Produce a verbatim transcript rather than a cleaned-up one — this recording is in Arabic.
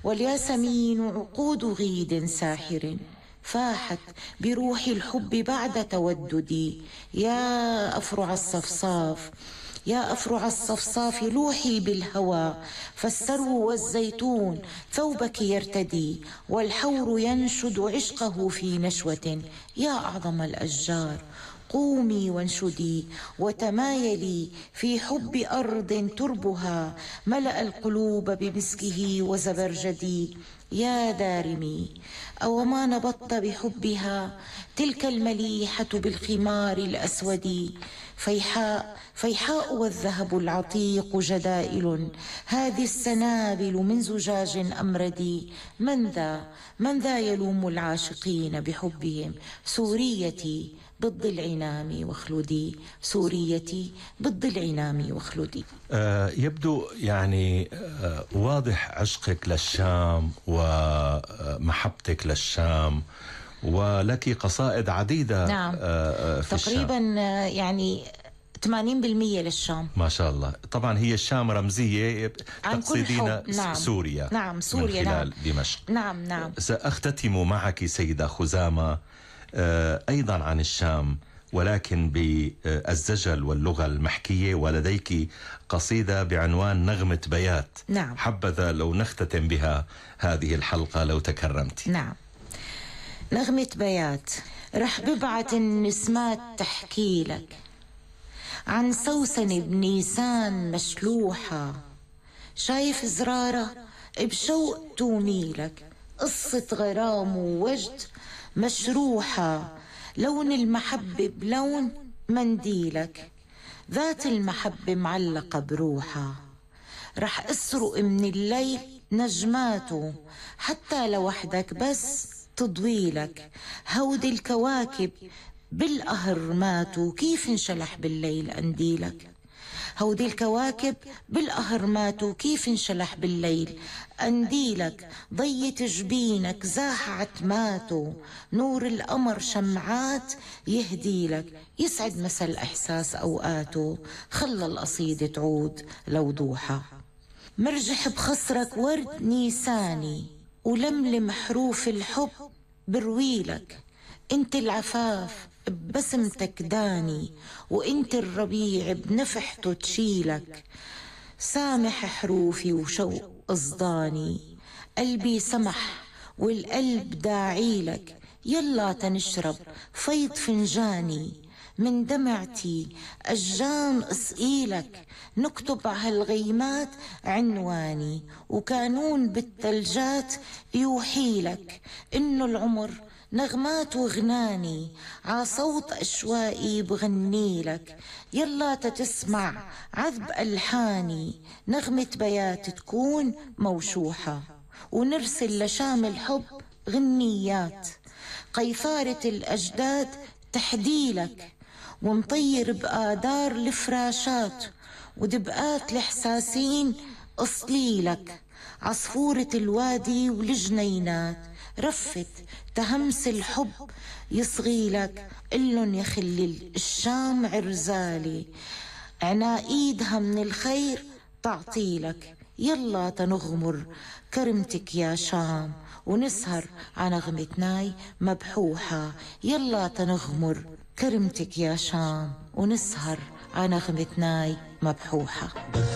والياسمين عقود غيد ساحر فاحت بروح الحب بعد توددي. يا أفرع الصفصاف يا أفرع الصفصاف لوحي بالهوى، فالسرو والزيتون ثوبك يرتدي، والحور ينشد عشقه في نشوة. يا أعظم الأشجار قومي وانشدي وتمايلي في حب أرض تربها ملأ القلوب بمسكه وزبرجدي. يا دارمي أو ما نبضت بحبها تلك المليحة بالخمار الأسود. فيحاء فيحاء والذهب العتيق جدائل، هذه السنابل من زجاج أمردي. من ذا من ذا يلوم العاشقين بحبهم؟ سوريتي بالضلع نامي واخلدي، سوريتي بالضلع نامي واخلدي. آه يبدو يعني آه واضح عشقك للشام ومحبتك للشام، ولك قصائد عديدة. نعم. آه في تقريبا الشام. يعني ثمانين بالمئة للشام. ما شاء الله. طبعا هي الشام رمزية تقصدين. نعم. سوريا. نعم سوريا من خلال نعم. دمشق. نعم نعم. سأختتم معك سيدة خزامة أيضا عن الشام، ولكن بالزجل واللغة المحكية، ولديك قصيدة بعنوان نغمة بيات. نعم. حبذا لو نختتم بها هذه الحلقة لو تكرمت. نعم. نغمة بيات. رح ببعت النسمات تحكي لك عن سوسن بنيسان مشلوحة، شايف زرارة بشوق توميلك، قصة غرام ووجد مشروحة، لون المحبة بلون منديلك، ذات المحبة معلقة بروحها. رح اسرق من الليل نجماته حتى لوحدك بس تضويلك، هودي الكواكب بالقهر ماتوا كيف انشلح بالليل أنديلك. هودي الكواكب بالقهر ماتوا كيف انشلح بالليل أنديلك. ضيت جبينك زاح عتماته، نور القمر شمعات يهديلك، يسعد مسا الإحساس أوقاته، خلى القصيدة تعود لوضوحها. مرجح بخصرك ورد نيساني، ولملم حروف الحب برويلك. انت العفاف ببسمتك داني، وانت الربيع بنفحته تشيلك. سامح حروفي وشوق قصداني، قلبي سمح والقلب داعيلك. يلا تنشرب فيض فنجاني، من دمعتي أجان اسقيلك. نكتب عهالغيمات عنواني، وكانون بالثلجات يوحيلك. إنه العمر نغمات وغناني، عصوت أشوائي بغنيلك. يلا تتسمع عذب ألحاني، نغمة بيات تكون موشوحة، ونرسل لشام الحب غنيات. قيثارة الأجداد تحديلك، ونطير بآدار الفراشات، ودبقات الحساسين أصليلك. عصفورة الوادي والجنينات رفت تهمس الحب يصغيلك. قلن يخلي الشام عرزالي، عناقيدها من الخير تعطيلك. يلا تنغمر كرمتك يا شام، ونسهر على نغمتناي مبحوحة. يلا تنغمر كرمتك يا شام، ونسهر على نغمتناي مبحوحة.